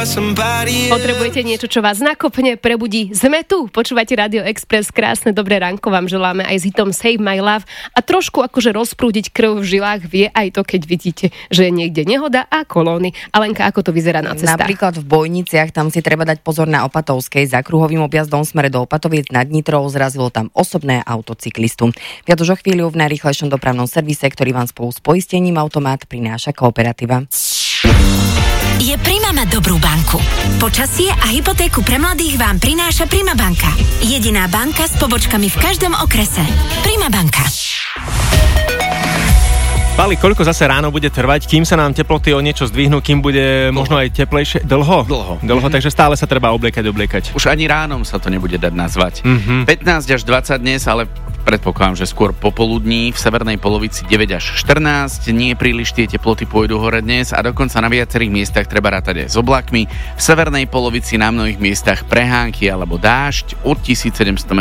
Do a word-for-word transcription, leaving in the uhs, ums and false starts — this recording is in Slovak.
Potrebujete niečo, čo vás nakopne, prebudí? Sme tu. Počúvate Radio Express. Krásne dobré ránko vám želáme aj s hitom Save My Love. A trošku akože rozprúdiť krv v žilách vie aj to, keď vidíte, že je niekde nehoda a kolóny. Alenka, ako to vyzerá na cestách? Napríklad v Bojniciach, tam si treba dať pozor na Opatovskej. Za kruhovým objazdom smere do Opatoviec nad Nitrou zrazilo tam osobné auto cyklistu. Viac už o chvíľu v najrýchlejšom dopravnom servise, ktorý vám spolu s poistením Automat prináša Kooperativa. Je Prima mať dobrú banku. Počasie a hypotéku pre mladých vám prináša Prima banka. Jediná banka s pobočkami v každom okrese. Prima banka. Pali, koľko zase ráno bude trvať, kým sa nám teploty o niečo zdvihnú, kým bude dlho. Možno aj teplejšie? Dlho? Dlho. Dlho, mm-hmm. Takže stále sa treba obliekať, obliekať. Už ani ránom sa to nebude dať nazvať. Mm-hmm. pätnásť až dvadsať dnes, ale predpokladám, že skôr popoludní, v severnej polovici deväť až štrnásť, nie príliš tie teploty pôjdu hore dnes a dokonca na viacerých miestach treba rátať aj s oblakmi. V severnej polovici na mnohých miestach prehánky alebo dážď od tisícsedemsto